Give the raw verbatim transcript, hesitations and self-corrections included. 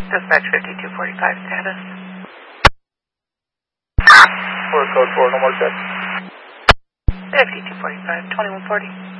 Dispatch fifty-two forty-five status. Or code four, no more check. fifty-two forty-five, twenty-one forty.